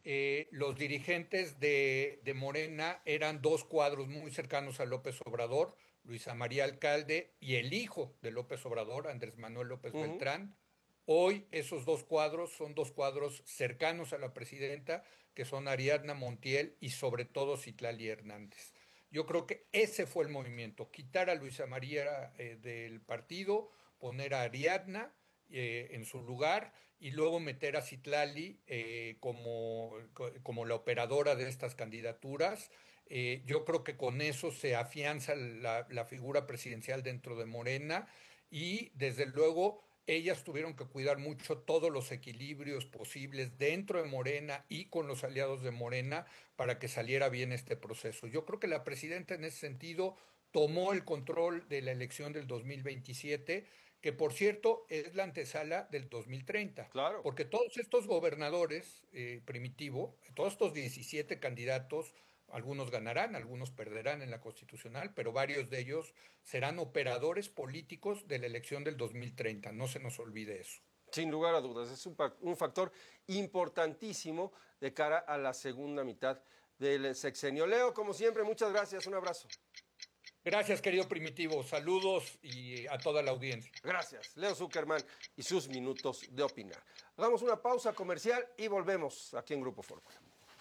los dirigentes de Morena eran dos cuadros muy cercanos a López Obrador, Luisa María Alcalde y el hijo de López Obrador, Andrés Manuel López Beltrán. Hoy esos dos cuadros son dos cuadros cercanos a la presidenta, que son Ariadna Montiel y sobre todo Citlali Hernández. Yo creo que ese fue el movimiento, quitar a Luisa María del partido, poner a Ariadna en su lugar y luego meter a Citlali como la operadora de estas candidaturas. Yo creo que con eso se afianza la figura presidencial dentro de Morena y desde luego ellas tuvieron que cuidar mucho todos los equilibrios posibles dentro de Morena y con los aliados de Morena para que saliera bien este proceso. Yo creo que la presidenta en ese sentido tomó el control de la elección del 2027, que por cierto es la antesala del 2030. Claro. Porque todos estos gobernadores, Primitivo, todos estos 17 candidatos, algunos ganarán, algunos perderán en la constitucional, pero varios de ellos serán operadores políticos de la elección del 2030. No se nos olvide eso. Sin lugar a dudas, es un factor importantísimo de cara a la segunda mitad del sexenio. Leo, como siempre, muchas gracias, un abrazo. Gracias, querido Primitivo. Saludos y a toda la audiencia. Gracias, Leo Zuckerman y sus minutos de opinar. Hagamos una pausa comercial y volvemos aquí en Grupo Fórmula.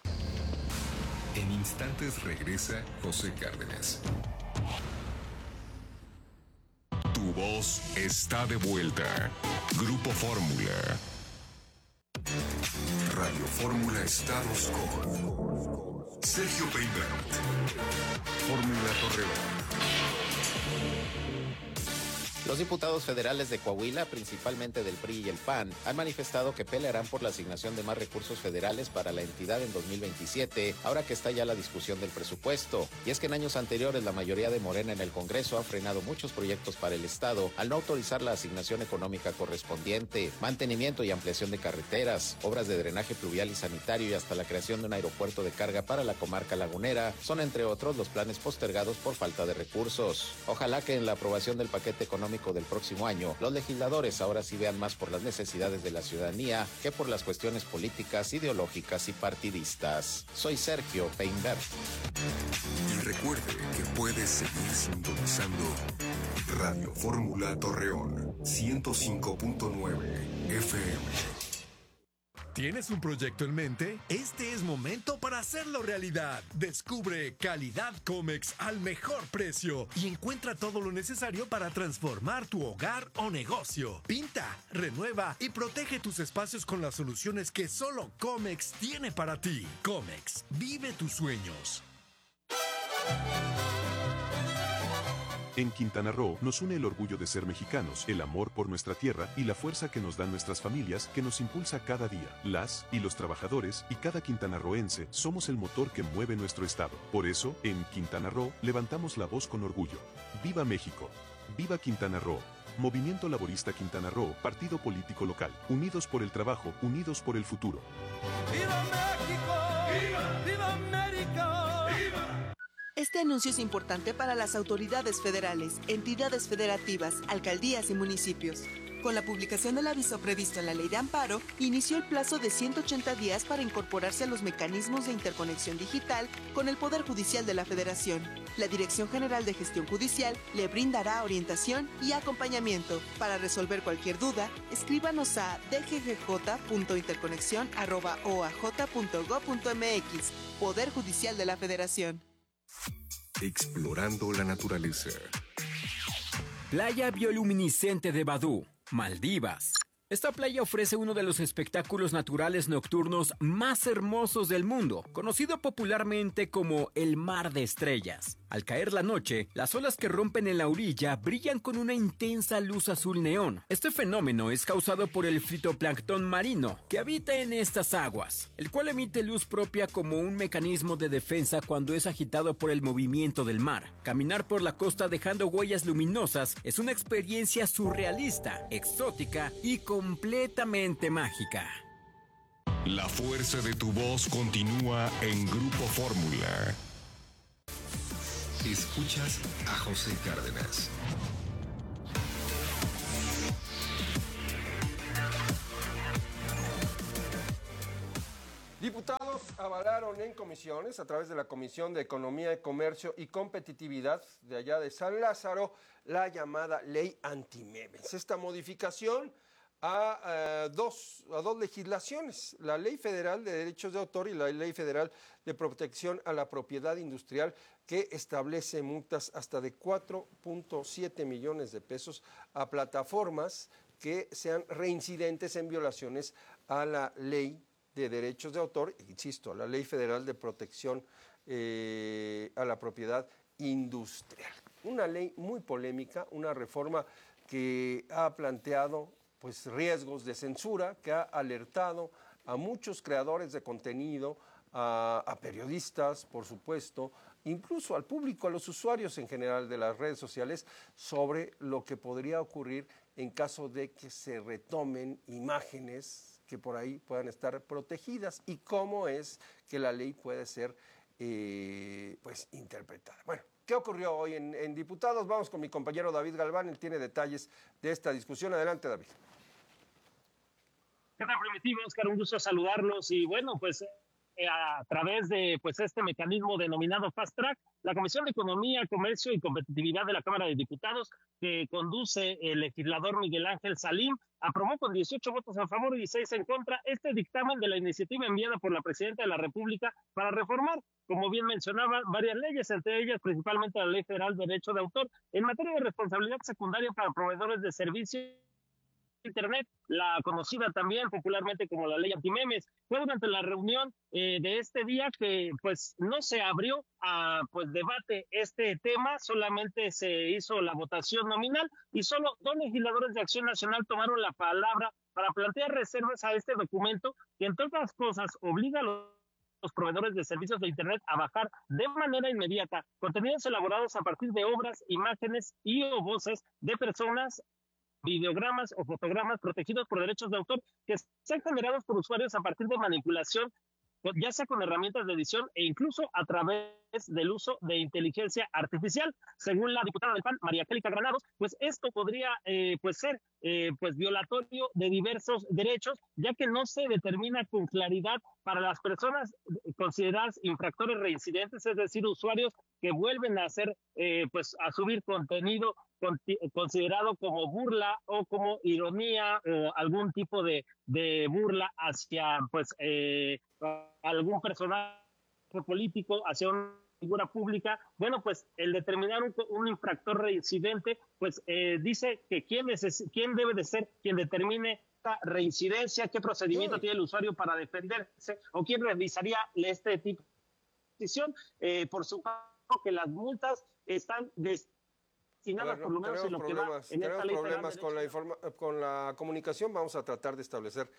En instantes regresa José Cárdenas. Tu voz está de vuelta. Grupo Fórmula. Radio Fórmula Estados con Sergio Peibert. Fórmula Torreón. Los diputados federales de Coahuila, principalmente del PRI y el PAN, han manifestado que pelearán por la asignación de más recursos federales para la entidad en 2027, ahora que está ya la discusión del presupuesto. Y es que en años anteriores la mayoría de Morena en el Congreso ha frenado muchos proyectos para el Estado al no autorizar la asignación económica correspondiente, mantenimiento y ampliación de carreteras, obras de drenaje pluvial y sanitario y hasta la creación de un aeropuerto de carga para la comarca lagunera, son entre otros los planes postergados por falta de recursos. Ojalá que en la aprobación del paquete económico del próximo año, los legisladores ahora sí vean más por las necesidades de la ciudadanía que por las cuestiones políticas, ideológicas y partidistas. Soy Sergio Peibert. Y recuerde que puedes seguir sintonizando Radio Fórmula Torreón 105.9 FM. ¿Tienes un proyecto en mente? Este es momento para hacerlo realidad. Descubre Calidad Comex al mejor precio y encuentra todo lo necesario para transformar tu hogar o negocio. Pinta, renueva y protege tus espacios con las soluciones que solo Comex tiene para ti. Comex, vive tus sueños. En Quintana Roo nos une el orgullo de ser mexicanos, el amor por nuestra tierra y la fuerza que nos dan nuestras familias que nos impulsa cada día. Las y los trabajadores y cada quintanarroense somos el motor que mueve nuestro estado. Por eso, en Quintana Roo levantamos la voz con orgullo. ¡Viva México! ¡Viva Quintana Roo! Movimiento Laborista Quintana Roo, partido político local. Unidos por el trabajo, unidos por el futuro. ¡Viva México! ¡Viva! ¡Viva América! ¡Viva! Este anuncio es importante para las autoridades federales, entidades federativas, alcaldías y municipios. Con la publicación del aviso previsto en la Ley de Amparo, inició el plazo de 180 días para incorporarse a los mecanismos de interconexión digital con el Poder Judicial de la Federación. La Dirección General de Gestión Judicial le brindará orientación y acompañamiento. Para resolver cualquier duda, escríbanos a dggj.interconexión@oaj.gov.mx. Poder Judicial de la Federación. Explorando la naturaleza. Playa bioluminiscente de Badú, Maldivas. Esta playa ofrece uno de los espectáculos naturales nocturnos más hermosos del mundo, conocido popularmente como el Mar de Estrellas. Al caer la noche, las olas que rompen en la orilla brillan con una intensa luz azul neón. Este fenómeno es causado por el fitoplancton marino que habita en estas aguas, el cual emite luz propia como un mecanismo de defensa cuando es agitado por el movimiento del mar. Caminar por la costa dejando huellas luminosas es una experiencia surrealista, exótica y completamente mágica. La fuerza de tu voz continúa en Grupo Fórmula. Escuchas a José Cárdenas. Diputados avalaron en comisiones, a través de la Comisión de Economía, Comercio y Competitividad de allá de San Lázaro, la llamada Ley Antimemes. Esta modificación a dos legislaciones, la Ley Federal de Derechos de Autor y la Ley Federal de Protección a la Propiedad Industrial, que establece multas hasta de 4.7 millones de pesos a plataformas que sean reincidentes en violaciones a la Ley de Derechos de Autor, insisto, a la Ley Federal de Protección a la Propiedad Industrial. Una ley muy polémica, una reforma que ha planteado pues riesgos de censura, que ha alertado a muchos creadores de contenido, a periodistas, por supuesto, incluso al público, a los usuarios en general de las redes sociales, sobre lo que podría ocurrir en caso de que se retomen imágenes que por ahí puedan estar protegidas y cómo es que la ley puede ser pues interpretada. Bueno, ¿qué ocurrió hoy en Diputados? Vamos con mi compañero David Galván, él tiene detalles de esta discusión. Adelante, David. ¿Qué tal, Primitivo? Oscar, un gusto saludarlos. Y bueno, pues a través de pues este mecanismo denominado Fast Track, la Comisión de Economía, Comercio y Competitividad de la Cámara de Diputados, que conduce el legislador Miguel Ángel Salim, aprobó con 18 votos a favor y 6 en contra este dictamen de la iniciativa enviada por la Presidenta de la República para reformar, como bien mencionaba, varias leyes, entre ellas principalmente la Ley Federal de Derecho de Autor, en materia de responsabilidad secundaria para proveedores de servicios Internet, la conocida también popularmente como la ley antimemes. Fue durante la reunión de este día que pues no se abrió a pues debate este tema, solamente se hizo la votación nominal y solo 2 legisladores de Acción Nacional tomaron la palabra para plantear reservas a este documento que, entre otras cosas, obliga a los proveedores de servicios de Internet a bajar de manera inmediata contenidos elaborados a partir de obras, imágenes y o voces de personas, videogramas o fotogramas protegidos por derechos de autor que sean generados por usuarios a partir de manipulación, ya sea con herramientas de edición e incluso a través del uso de inteligencia artificial. Según la diputada del PAN, María Angélica Granados, pues esto podría pues ser pues violatorio de diversos derechos, ya que no se determina con claridad para las personas consideradas infractores reincidentes, es decir, usuarios que vuelven a hacer pues a subir contenido considerado como burla o como ironía o algún tipo de burla hacia pues algún personaje político, hacia una figura pública. Bueno, pues el determinar un infractor reincidente, pues dice que quién debe de ser quien determine esta reincidencia, qué procedimiento tiene el usuario para defenderse o quién revisaría este tipo de decisión. Por supuesto que las multas están destinadas, por lo menos en lo que va en esta ley. Tenemos problemas con la comunicación. Vamos a tratar de establecer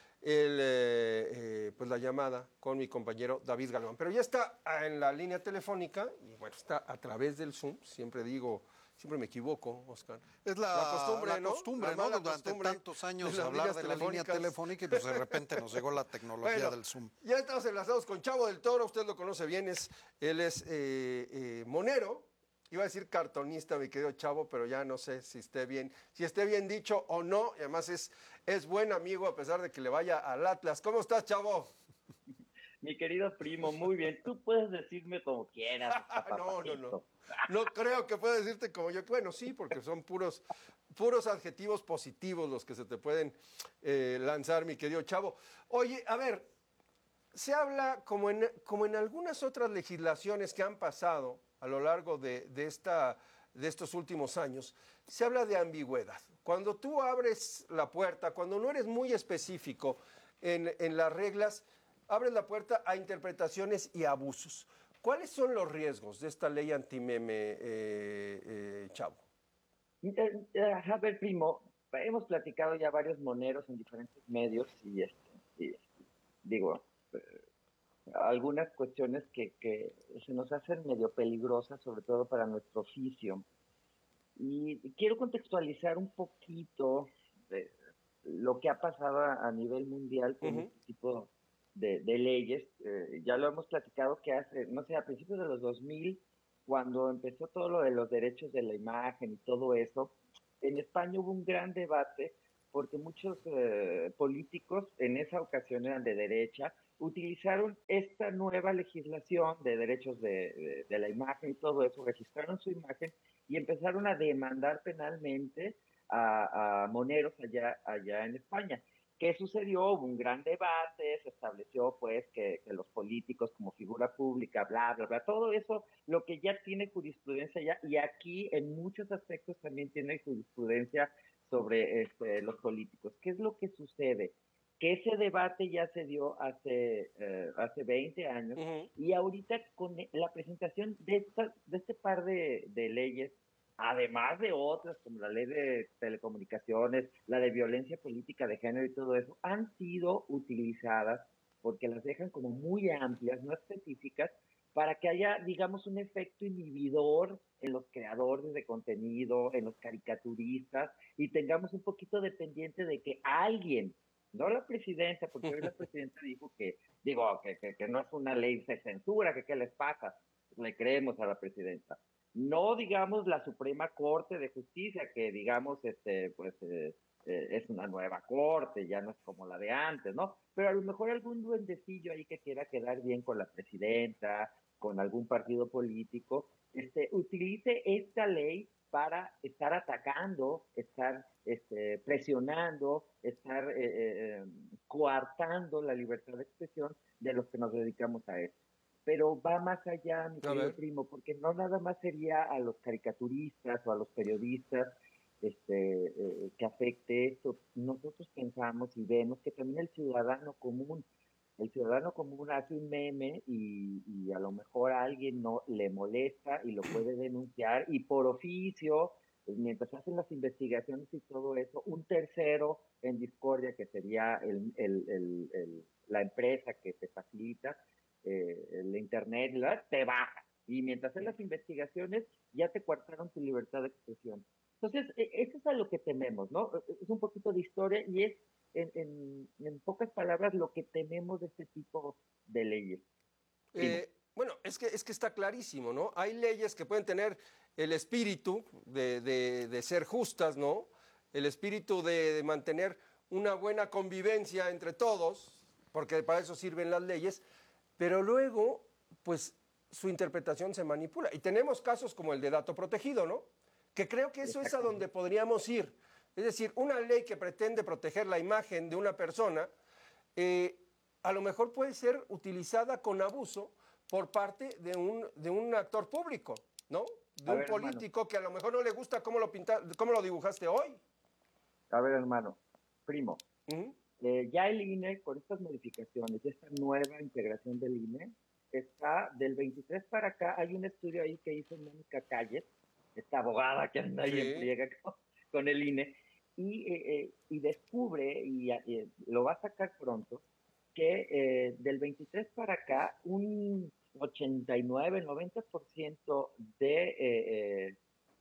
pues la llamada con mi compañero David Galván. Pero ya está en la línea telefónica y bueno, está a través del Zoom. Siempre me equivoco, Oscar. Es la costumbre, ¿no? Durante tantos años hablar de la línea telefónica y pues de repente nos llegó la tecnología del Zoom. Ya estamos enlazados con Chavo del Toro, usted lo conoce bien, él es monero. Iba a decir cartonista, mi querido Chavo, pero ya no sé si esté bien dicho o no. Y además es buen amigo a pesar de que le vaya al Atlas. ¿Cómo estás, Chavo? Mi querido primo, muy bien. Tú puedes decirme como quieras. No. No creo que pueda decirte como yo. Bueno, sí, porque son puros adjetivos positivos los que se te pueden lanzar, mi querido Chavo. Oye, a ver, se habla como en algunas otras legislaciones que han pasado a lo largo de estos últimos años, se habla de ambigüedad. Cuando tú abres la puerta, cuando no eres muy específico en las reglas, abres la puerta a interpretaciones y abusos. ¿Cuáles son los riesgos de esta ley antimeme, Chavo? A ver, primo, hemos platicado ya varios moneros en diferentes medios y digo, algunas cuestiones que se nos hacen medio peligrosas, sobre todo para nuestro oficio. Y quiero contextualizar un poquito de lo que ha pasado a nivel mundial con este tipo de leyes. Ya lo hemos platicado que hace, no sé, a principios de los 2000, cuando empezó todo lo de los derechos de la imagen y todo eso, en España hubo un gran debate porque muchos políticos en esa ocasión eran de derecha utilizaron esta nueva legislación de derechos de la imagen y todo eso, registraron su imagen y empezaron a demandar penalmente a moneros allá en España. ¿Qué sucedió? Hubo un gran debate, se estableció pues que los políticos como figura pública, bla, bla, bla, todo eso, lo que ya tiene jurisprudencia ya, y aquí en muchos aspectos también tiene jurisprudencia sobre los políticos. ¿Qué es lo que sucede? Que ese debate ya se dio hace 20 años, y ahorita con la presentación de este par de leyes, además de otras como la ley de telecomunicaciones, la de violencia política de género y todo eso, han sido utilizadas porque las dejan como muy amplias, no específicas, para que haya, digamos, un efecto inhibidor en los creadores de contenido, en los caricaturistas, y tengamos un poquito dependiente de que alguien, no la presidenta, porque hoy la presidenta dijo que no es una ley de censura, que qué les pasa, le creemos a la presidenta. No, digamos, la Suprema Corte de Justicia, que digamos, es una nueva corte, ya no es como la de antes, ¿no? Pero a lo mejor algún duendecillo ahí que quiera quedar bien con la presidenta, con algún partido político, utilice esta ley para estar atacando, estar presionando, estar coartando la libertad de expresión de los que nos dedicamos a esto. Pero va más allá, mi querido primo, porque no nada más sería a los caricaturistas o a los periodistas que afecte esto. Nosotros pensamos y vemos que también el ciudadano común hace un meme y a lo mejor a alguien no le molesta y lo puede denunciar, y por oficio, mientras hacen las investigaciones y todo eso, un tercero en discordia, que sería la empresa que te facilita el internet, te baja, y mientras hacen las investigaciones ya te coartaron tu libertad de expresión. Entonces, eso es a lo que tememos, ¿no? Es un poquito de historia y es en pocas palabras lo que tememos de este tipo de leyes. Bueno, es que está clarísimo, ¿no? Hay leyes que pueden tener el espíritu de ser justas, ¿no? El espíritu de mantener una buena convivencia entre todos, porque para eso sirven las leyes, pero luego, pues, su interpretación se manipula. Y tenemos casos como el de dato protegido, ¿no? Que creo que eso es a donde podríamos ir. Es decir, una ley que pretende proteger la imagen de una persona, a lo mejor puede ser utilizada con abuso por parte de un actor público, ¿no? De un político, hermano, que a lo mejor no le gusta cómo lo dibujaste hoy. A ver, hermano, primo, ya el INE, con estas modificaciones, esta nueva integración del INE, está del 23 para acá. Hay un estudio ahí que hizo Mónica Calles, esta abogada que anda ahí en friega con el INE, y descubre, y lo va a sacar pronto, que del 23 para acá, un 89, 90% de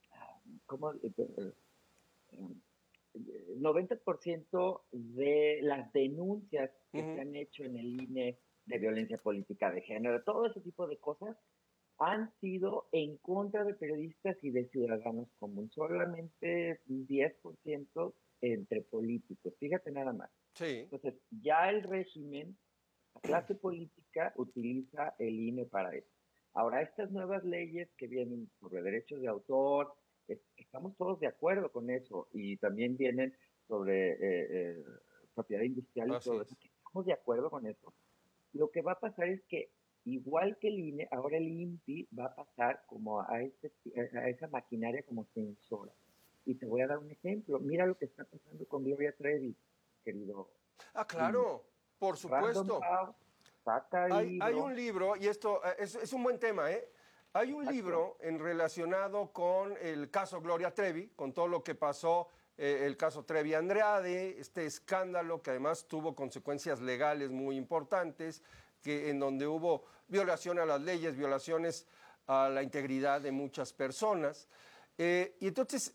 90% de las denuncias que se han hecho en el INE de violencia política de género, todo ese tipo de cosas, han sido en contra de periodistas y de ciudadanos comunes. Solamente un 10% entre políticos. Fíjate nada más. Sí. Entonces, ya el régimen, la clase política, utiliza el INE para eso. Ahora, estas nuevas leyes que vienen sobre derechos de autor, estamos todos de acuerdo con eso, y también vienen sobre propiedad industrial y todo eso. Estamos de acuerdo con eso. Lo que va a pasar es que, igual que el INE, ahora el INPI va a pasar como a esa maquinaria como censora. Y te voy a dar un ejemplo. Mira lo que está pasando con Gloria Trevi, querido. Ah, claro, por supuesto. Hay un libro, y esto es un buen tema, ¿eh? Hay un libro relacionado con el caso Gloria Trevi, con todo lo que pasó, el caso Trevi Andrade, este escándalo que además tuvo consecuencias legales muy importantes, en donde hubo violación a las leyes, violaciones a la integridad de muchas personas. Y entonces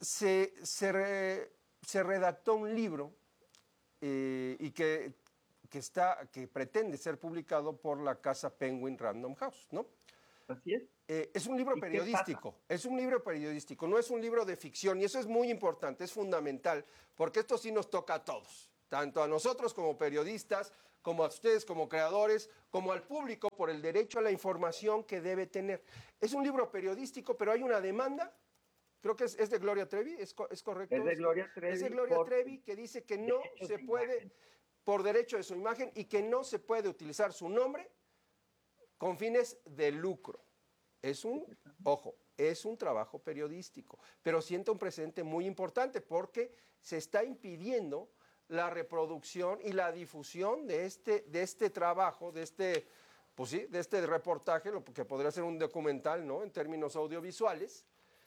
se redactó un libro y que pretende ser publicado por la casa Penguin Random House, ¿no? Así es. Es un libro periodístico, no es un libro de ficción, y eso es muy importante, es fundamental, porque esto sí nos toca a todos, tanto a nosotros como periodistas, como a ustedes como creadores, como al público por el derecho a la información que debe tener. Es un libro periodístico, pero hay una demanda, creo que es de Gloria Trevi, ¿es correcto? Es de Gloria Trevi. Es de Gloria Trevi, que dice que no se puede, por derecho de su imagen, y que no se puede utilizar su nombre con fines de lucro. Es un trabajo periodístico, pero sienta un precedente muy importante porque se está impidiendo la reproducción y la difusión de este trabajo, de este reportaje, lo que podría ser un documental, ¿no?, en términos audiovisuales,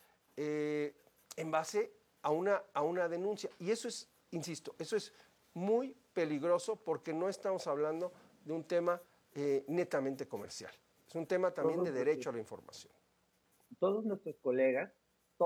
en base a una denuncia. Y eso es, insisto, eso es muy peligroso porque no estamos hablando de un tema netamente comercial. Es un tema también de derecho a la información. Todos nuestros colegas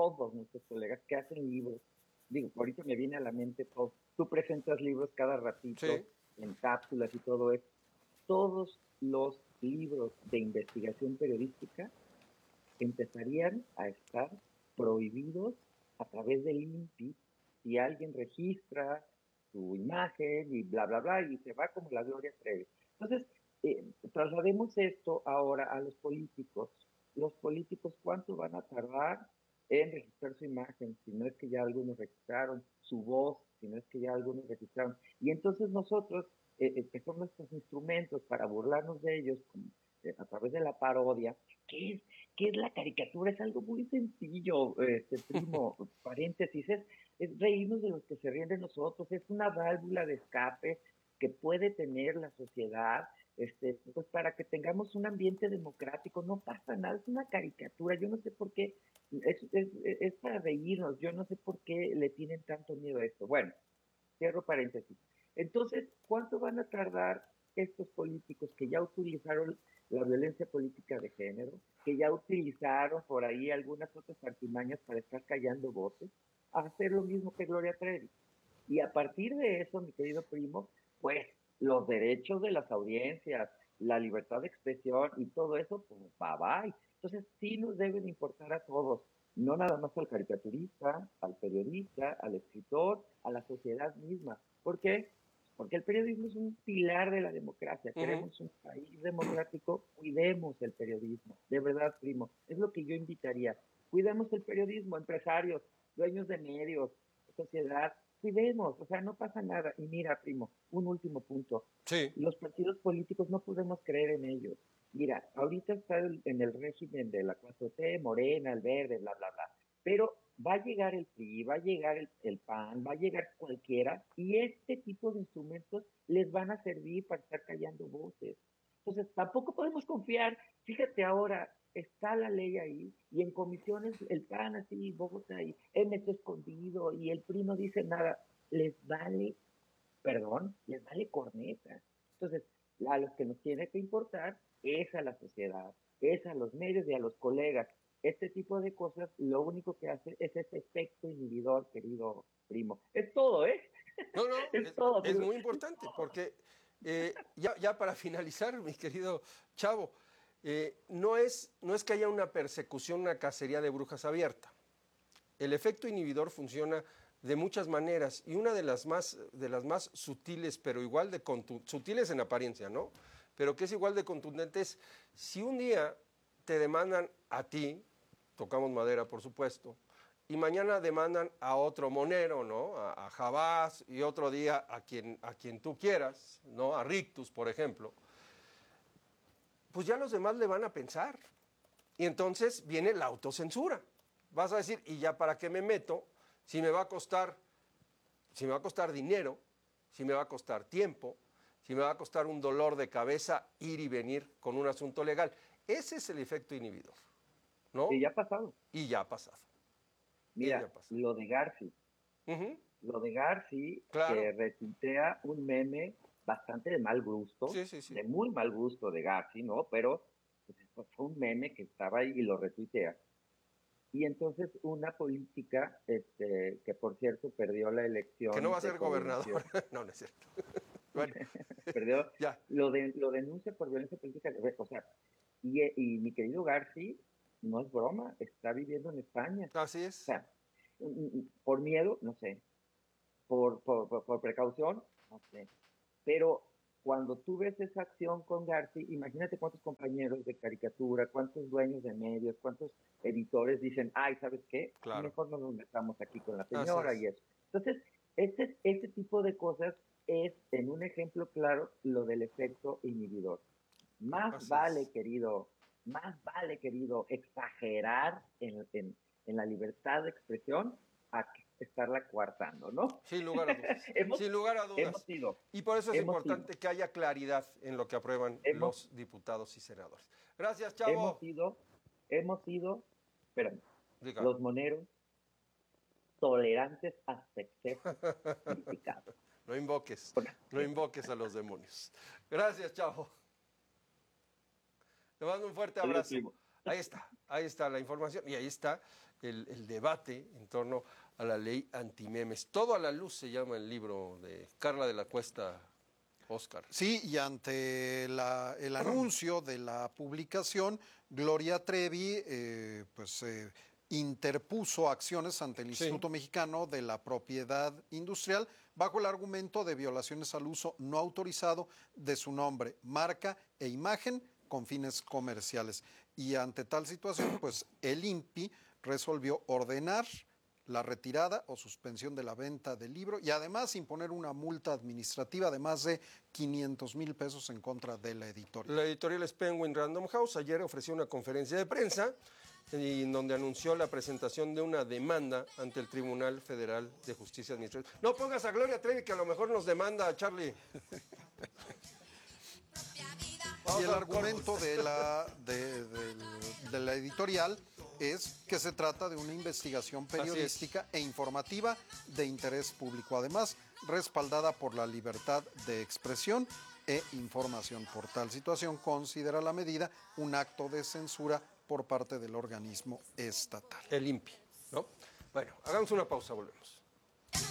que hacen libros, digo, ahorita me viene a la mente todo. Tú presentas libros cada ratito, sí, en cápsulas y todo eso. Todos los libros de investigación periodística empezarían a estar prohibidos a través del INPI si alguien registra su imagen y bla, bla, bla, y se va como la Gloria Trevi. Entonces, traslademos esto ahora a los políticos. Los políticos, ¿cuánto van a tardar en registrar su imagen? Si no es que ya algunos registraron, su voz, si no es que ya algunos registraron. Y entonces nosotros, que son nuestros instrumentos para burlarnos de ellos a través de la parodia, ¿qué es la caricatura? Es algo muy sencillo, primo, paréntesis, es reírnos de los que se ríen de nosotros, es una válvula de escape que puede tener la sociedad, pues para que tengamos un ambiente democrático. No pasa nada, es una caricatura, yo no sé por qué, es para reírnos, yo no sé por qué le tienen tanto miedo a esto. Bueno, cierro paréntesis. Entonces, ¿cuánto van a tardar estos políticos que ya utilizaron la violencia política de género, que ya utilizaron por ahí algunas otras artimañas para estar callando voces, a hacer lo mismo que Gloria Trevi? Y a partir de eso, mi querido primo, pues los derechos de las audiencias, la libertad de expresión y todo eso, pues bye bye. Entonces sí nos deben importar a todos, no nada más al caricaturista, al periodista, al escritor, a la sociedad misma. ¿Por qué? Porque el periodismo es un pilar de la democracia. Queremos un país democrático, cuidemos el periodismo. De verdad, primo, es lo que yo invitaría. Cuidemos el periodismo, empresarios, dueños de medios, sociedad, cuidemos, o sea, no pasa nada. Y mira, primo, un último punto. Sí. Los partidos políticos no podemos creer en ellos. Mira, ahorita está en el régimen de la 4T, Morena, el Verde, bla, bla, bla. Pero va a llegar el PRI, va a llegar el PAN, va a llegar cualquiera, y este tipo de instrumentos les van a servir para estar callando voces. Entonces, tampoco podemos confiar. Fíjate ahora, está la ley ahí, y en comisiones el PAN así vota, y MC escondido, y el PRI no dice nada. Les vale corneta. Entonces, a los que nos tiene que importar es a la sociedad, es a los medios y a los colegas. Este tipo de cosas lo único que hace es ese efecto inhibidor, querido primo. Es todo, ¿eh? No, es todo. Es muy importante, porque ya para finalizar, mi querido Chavo, no es que haya una persecución, una cacería de brujas abierta. El efecto inhibidor funciona de muchas maneras, y una de las más sutiles, pero igual de sutiles en apariencia, ¿no? Pero que es igual de contundente, es si un día te demandan a ti, tocamos madera por supuesto, y mañana demandan a otro monero, ¿no? A Jabás, y otro día a quien tú quieras, ¿no? A Rictus, por ejemplo, pues ya los demás le van a pensar. Y entonces viene la autocensura. Vas a decir, ¿y ya para qué me meto? Si me va a costar dinero, si me va a costar tiempo, si me va a costar un dolor de cabeza ir y venir con un asunto legal. Ese es el efecto inhibidor, ¿no? Y ya ha pasado. Mira, lo de Garci. Lo de Garci, claro, que retuitea un meme bastante de mal gusto, de muy mal gusto de Garci, ¿no? Pero pues, fue un meme que estaba ahí y lo retuitea. Y entonces una política, que por cierto perdió la elección. Que no va a ser gobernador. No es cierto. Bueno. Perdió. Ya. Lo denuncia por violencia política. O sea, y mi querido Garci, no es broma, está viviendo en España. Así es. O sea, por miedo, no sé. Por precaución, no sé. Pero cuando tú ves esa acción con Garci, imagínate cuántos compañeros de caricatura, cuántos dueños de medios, cuántos editores dicen, ay, ¿sabes qué? Claro. Mejor no nos metamos aquí con la señora y eso. Entonces, este tipo de cosas es, en un ejemplo claro, lo del efecto inhibidor. Más vale, querido, exagerar en la libertad de expresión a estarla coartando, ¿no? Sin lugar a dudas. Sin lugar a dudas. Y por eso es importante que haya claridad en lo que aprueban los diputados y senadores. Gracias, Chavo. Hemos sido, espérame, los moneros tolerantes hasta exceso criticados. No invoques a los demonios. Gracias, Chavo. Le mando un fuerte abrazo. Ahí está la información y ahí está el debate en torno a la ley antimemes. Todo a la luz se llama el libro de Carla de la Cuesta, Oscar. Sí, y ante el anuncio de la publicación, Gloria Trevi interpuso acciones ante el Instituto Mexicano de la Propiedad Industrial bajo el argumento de violaciones al uso no autorizado de su nombre, marca e imagen con fines comerciales. Y ante tal situación, pues el INPI resolvió ordenar la retirada o suspensión de la venta del libro y además imponer una multa administrativa de más de 500,000 pesos en contra de la editorial. La editorial es Penguin Random House. Ayer ofreció una conferencia de prensa en donde anunció la presentación de una demanda ante el Tribunal Federal de Justicia Administrativa. No pongas a Gloria Trevi, que a lo mejor nos demanda, Charlie. Y el argumento de la editorial es que se trata de una investigación periodística e informativa de interés público, además respaldada por la libertad de expresión e información. Por tal situación, considera la medida un acto de censura por parte del organismo estatal. El INPI, ¿no? Bueno, hagamos una pausa, volvemos.